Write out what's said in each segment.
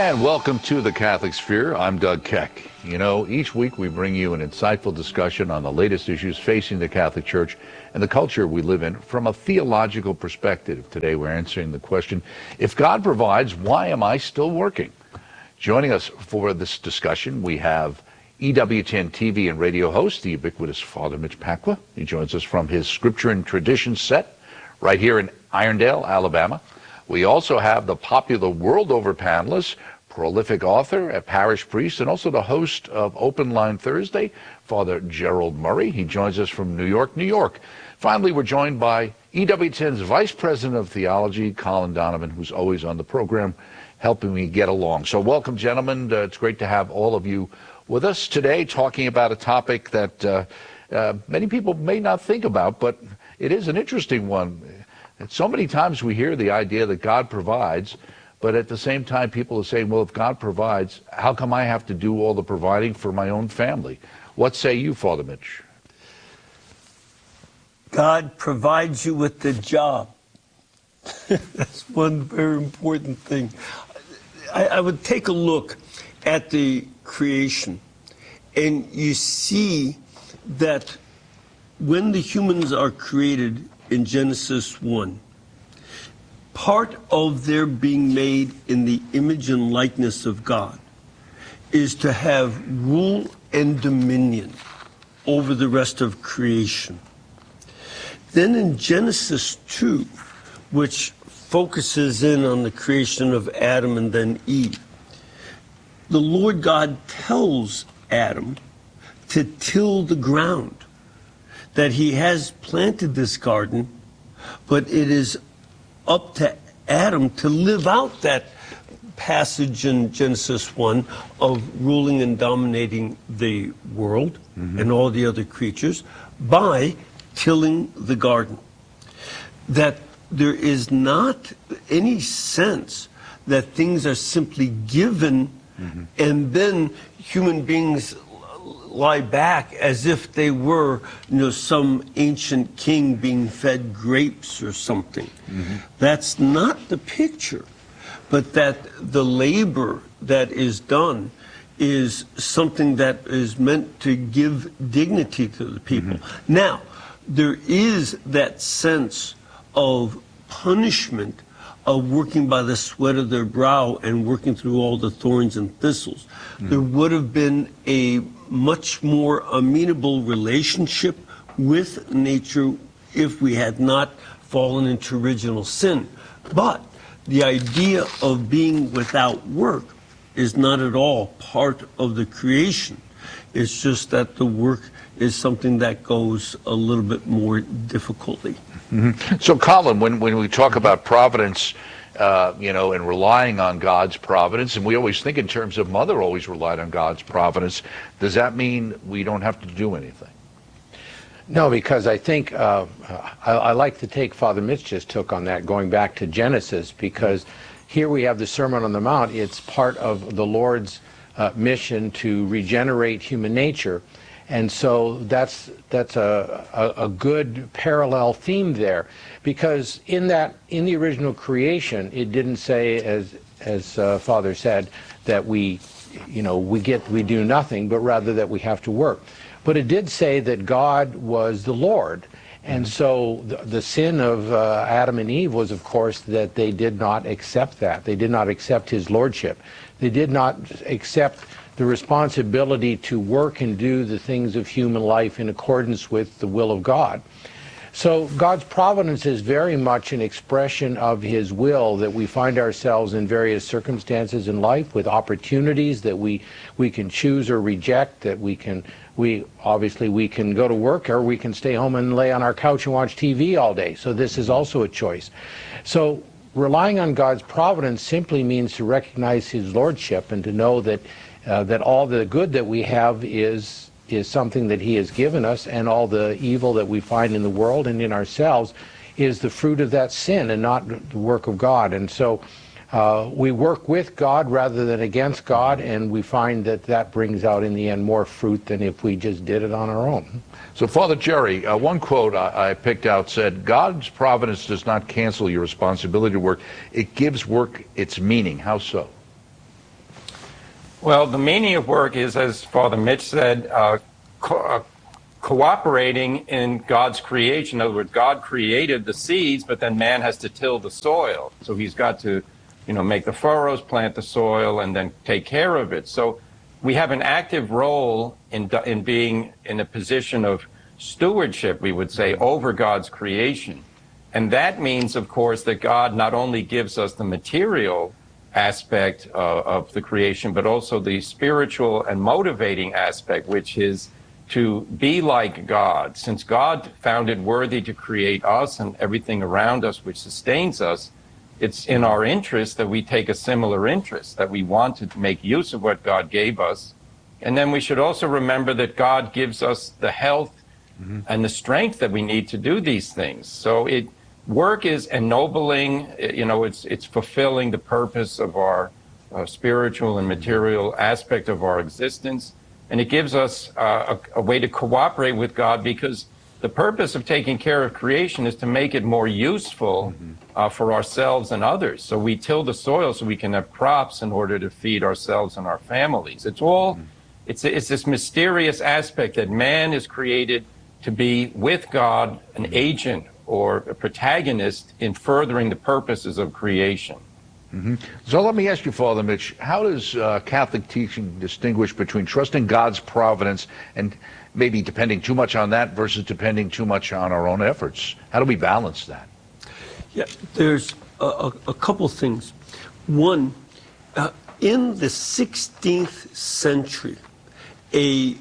And welcome to the Catholic Sphere. I'm Doug Keck. You know, each week we bring you an insightful discussion on the latest issues facing the Catholic Church and the culture we live in from a theological perspective. Today we're answering the question, if God provides, why am I still working? Joining us for this discussion, we have EWTN TV and radio host, the ubiquitous Father Mitch Pacwa. He joins us from his Scripture and Tradition set right here in Irondale, Alabama. We also have the popular world over panelist, prolific author, a parish priest, and also the host of Open Line Thursday, Father Gerald Murray. He joins us from New York, New York. Finally, we're joined by EWTN's Vice President of Theology, Colin Donovan, who's always on the program helping me get along. So welcome, gentlemen. It's great to have all of you with us today talking about a topic that many people may not think about, but it is an interesting one. So many times we hear the idea that God provides, but at the same time people are saying, well, if God provides, how come I have to do all the providing for my own family? What say you, Father Mitch? God provides you with the job. That's one very important thing. I would take a look at the creation, and you see that when the humans are created in Genesis 1, part of their being made in the image and likeness of God is to have rule and dominion over the rest of creation. Then in Genesis 2, which focuses in on the creation of Adam and then Eve, the Lord God tells Adam to till the ground, that he has planted this garden, but it is up to Adam to live out that passage in Genesis 1 of ruling and dominating the world and all the other creatures by tilling the garden. That there is not any sense that things are simply given and then human beings lie back as if they were, some ancient king being fed grapes or something. That's not the picture, but that the labor that is done is something that is meant to give dignity to the people. Now, there is that sense of punishment of working by the sweat of their brow and working through all the thorns and thistles. There would have been a much more amenable relationship with nature if we had not fallen into original sin. But the idea of being without work is not at all part of the creation. It's just that the work is something that goes a little bit more difficultly. So, Colin, when we talk about providence, and relying on God's providence, and we always think in terms of Mother always relied on God's providence, does that mean we don't have to do anything? No, because I think I like to take Father Mitch just took on that, going back to Genesis, because here we have the Sermon on the Mount. It's part of the Lord's mission to regenerate human nature. And so that's a good parallel theme there, because in the original creation, it didn't say, as Father said, that we do nothing, but rather that we have to work. But it did say that God was the Lord, and so the sin of Adam and Eve was, of course, that they did not accept that. They did not accept His lordship. They did not accept the responsibility to work and do the things of human life in accordance with the will of God. So God's providence is very much an expression of His will, that we find ourselves in various circumstances in life with opportunities that we can choose or reject, that we can go to work, or we can stay home and lay on our couch and watch TV all day. So this is also a choice. So relying on God's providence simply means to recognize His lordship and to know that all the good that we have is something that He has given us, and all the evil that we find in the world and in ourselves is the fruit of that sin and not the work of God. And so we work with God rather than against God, and we find that brings out in the end more fruit than if we just did it on our own. So, Father Jerry, one quote I picked out said, God's providence does not cancel your responsibility to work. It gives work its meaning. How so? Well, the meaning of work is, as Father Mitch said, cooperating in God's creation. In other words, God created the seeds, but then man has to till the soil. So he's got to, make the furrows, plant the soil, and then take care of it. So we have an active role in being in a position of stewardship, we would say, over God's creation. And that means, of course, that God not only gives us the material aspect of the creation, but also the spiritual and motivating aspect, which is to be like God. Since God found it worthy to create us and everything around us which sustains us, it's in our interest that we take a similar interest, that we want to make use of what God gave us. And then we should also remember that God gives us the health and the strength that we need to do these things. So work is ennobling, it's fulfilling the purpose of our spiritual and material aspect of our existence. And it gives us a way to cooperate with God, because the purpose of taking care of creation is to make it more useful for ourselves and others. So we till the soil so we can have crops in order to feed ourselves and our families. It's this mysterious aspect that man is created to be with God, an agent or a protagonist in furthering the purposes of creation. So let me ask you, Father Mitch, how does Catholic teaching distinguish between trusting God's providence and maybe depending too much on that versus depending too much on our own efforts? How do we balance that? Yeah, there's a couple things. One, in the 16th century, a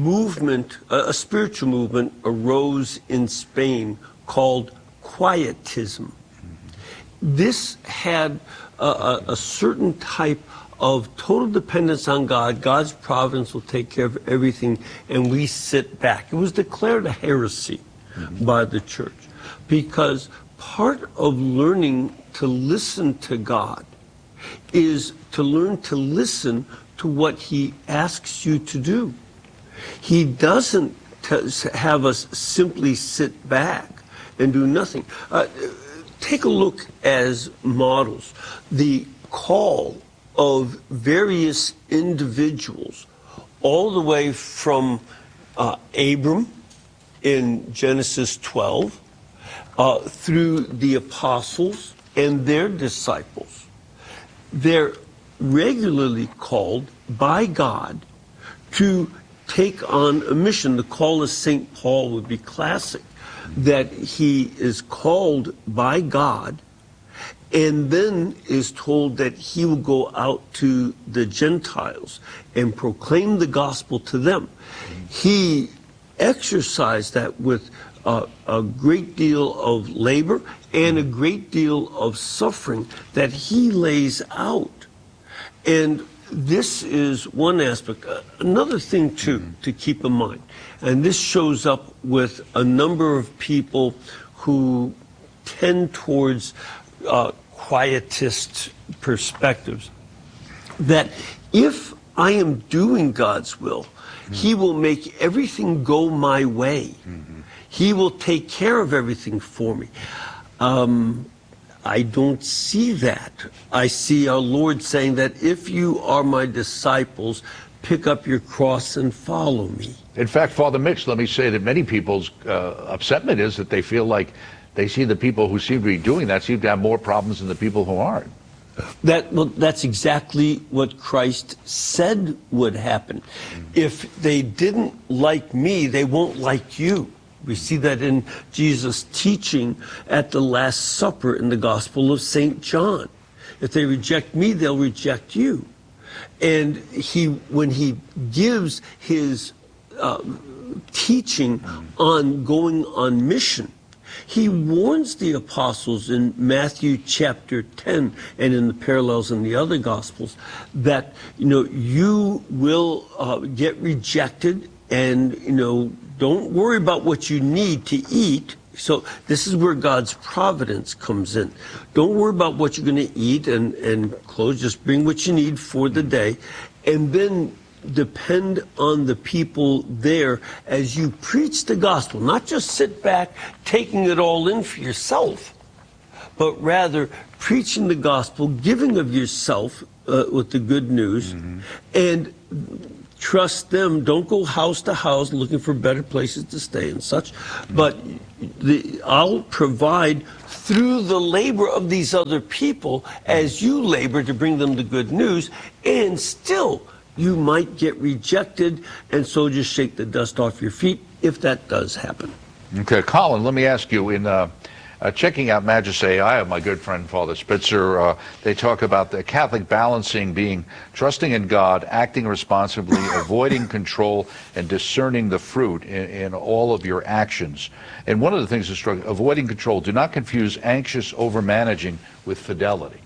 spiritual movement arose in Spain called Quietism. This had a certain type of total dependence on God. God's providence will take care of everything, and we sit back. It was declared a heresy by the church, because part of learning to listen to God is to learn to listen to what he asks you to do. He doesn't have us simply sit back and do nothing. Take a look as models. The call of various individuals, all the way from Abram in Genesis 12, through the apostles and their disciples. They're regularly called by God to take on a mission. The call of St. Paul would be classic, that he is called by God and then is told that he will go out to the Gentiles and proclaim the gospel to them. He exercised that with a great deal of labor and a great deal of suffering that he lays out. And this is one aspect. Another thing, too, to keep in mind, and this shows up with a number of people who tend towards quietist perspectives, that if I am doing God's will, he will make everything go my way. He will take care of everything for me. I don't see that. I see our Lord saying that if you are my disciples, pick up your cross and follow me. In fact, Father Mitch, let me say that many people's upsetment is that they feel like they see the people who seem to be doing that seem to have more problems than the people who aren't. That's exactly what Christ said would happen. If they didn't like me, they won't like you. We see that in Jesus' teaching at the Last Supper in the Gospel of St. John. If they reject me, they'll reject you. And when he gives his teaching on going on mission, he warns the apostles in Matthew chapter 10 and in the parallels in the other Gospels that, you will get rejected, and, don't worry about what you need to eat. So this is where God's providence comes in. Don't worry about what you're going to eat and clothes. Just bring what you need for the day. And then depend on the people there as you preach the gospel. Not just sit back taking it all in for yourself, but rather preaching the gospel, giving of yourself with the good news, and trust them. Don't go house to house looking for better places to stay and such, but I'll provide through the labor of these other people as you labor to bring them the good news, and still you might get rejected, and so just shake the dust off your feet if that does happen. Okay, Colin, let me ask you, in checking out Magis AI, my good friend Father Spitzer, they talk about the Catholic balancing being trusting in God, acting responsibly, avoiding control, and discerning the fruit in all of your actions. And one of the things is avoiding control. Do not confuse anxious overmanaging with fidelity.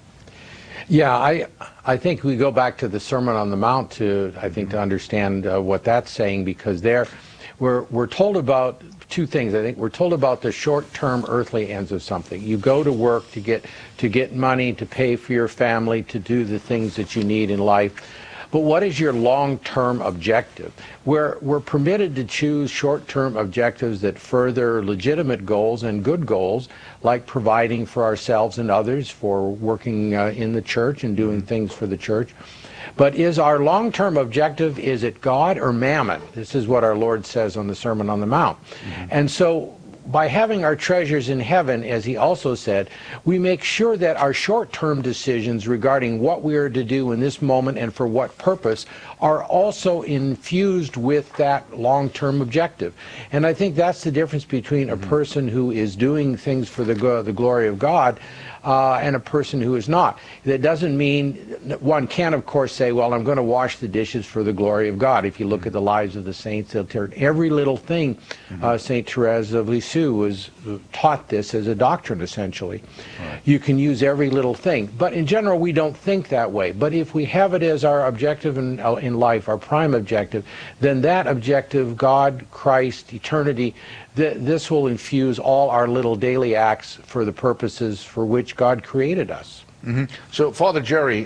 Yeah, I think we go back to the Sermon on the Mount to understand what that's saying, because there we're told about two things. I think we're told about the short-term earthly ends of something. You go to work to get money, to pay for your family, to do the things that you need in life. But what is your long-term objective? We're permitted to choose short-term objectives that further legitimate goals and good goals, like providing for ourselves and others, for working in the church and doing things for the church. But is our long-term objective, is it God or mammon? This is what our Lord says on the Sermon on the Mount. And so by having our treasures in heaven, as he also said, we make sure that our short-term decisions regarding what we are to do in this moment and for what purpose are also infused with that long-term objective. And I think that's the difference between a person who is doing things for the glory of God and a person who is not. That doesn't mean, one can of course say, well, I'm going to wash the dishes for the glory of God. If you look at the lives of the saints, they'll turn every little thing. St. Therese of Lisieux was taught this as a doctrine, essentially. Right. You can use every little thing. But in general, we don't think that way. But if we have it as our objective in life, our prime objective, then that objective, God, Christ, eternity, this will infuse all our little daily acts for the purposes for which God created us. So, Father Jerry,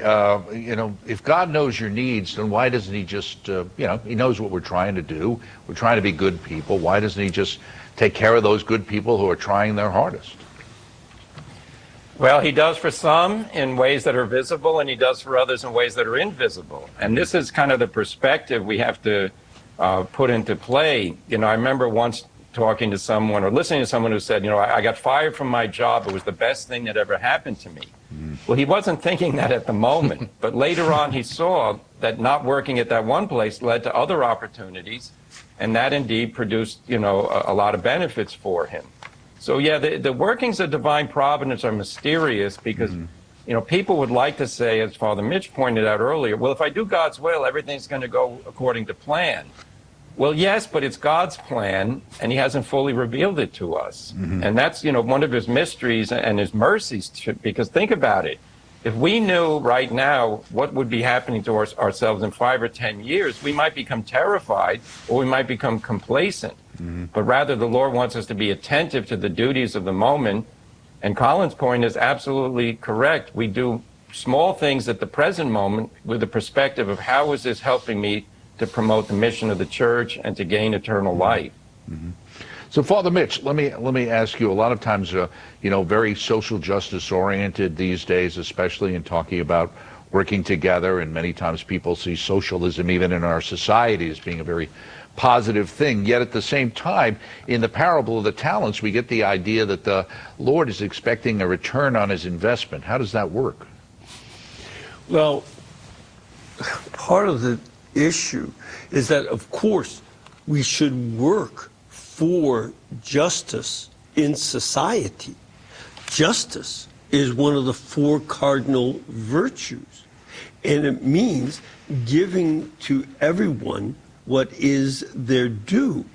if God knows your needs, then why doesn't he just, he knows what we're trying to do. We're trying to be good people. Why doesn't he just take care of those good people who are trying their hardest? Well, he does for some in ways that are visible, and he does for others in ways that are invisible. And this is kind of the perspective we have to put into play. I remember once talking to someone or listening to someone who said, I got fired from my job. It was the best thing that ever happened to me. Well, he wasn't thinking that at the moment, but later on he saw that not working at that one place led to other opportunities, and that indeed produced, a lot of benefits for him. So yeah, the workings of divine providence are mysterious because, people would like to say, as Father Mitch pointed out earlier, well, if I do God's will, everything's going to go according to plan. Well, yes, but it's God's plan, and he hasn't fully revealed it to us. And that's, one of his mysteries and his mercies, because think about it. If we knew right now what would be happening to ourselves in 5 or 10 years, we might become terrified or we might become complacent. But rather, the Lord wants us to be attentive to the duties of the moment. And Colin's point is absolutely correct. We do small things at the present moment with the perspective of how is this helping me to promote the mission of the church and to gain eternal life. So, Father Mitch, let me ask you. A lot of times, very social justice oriented these days, especially in talking about working together. And many times, people see socialism, even in our society, as being a very positive thing. Yet, at the same time, in the parable of the talents, we get the idea that the Lord is expecting a return on his investment. How does that work? Well, part of the issue is that, of course, we should work for justice in society. Justice is one of the 4 cardinal virtues, and it means giving to everyone what is their due.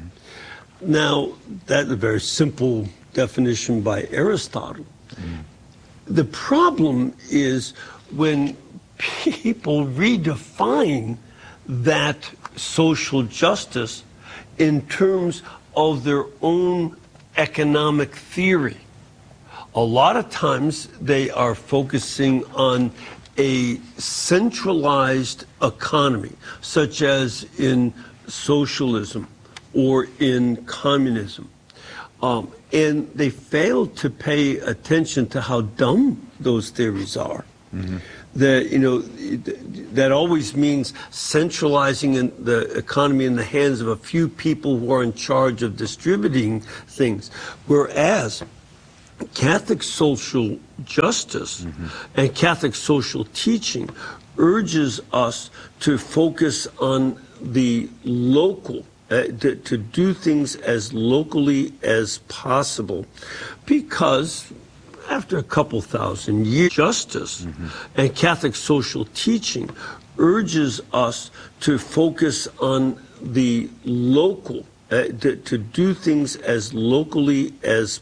Now, that's a very simple definition by Aristotle. The problem is when people redefine that social justice in terms of their own economic theory. A lot of times they are focusing on a centralized economy, such as in socialism or in communism. And they fail to pay attention to how dumb those theories are. Mm-hmm. That always means centralizing the economy in the hands of a few people who are in charge of distributing things. Whereas Catholic social justice and Catholic social teaching urges us to focus on the local, to do things as locally as possible, because after a couple thousand years, justice and Catholic social teaching urges us to focus on the local, to do things as locally as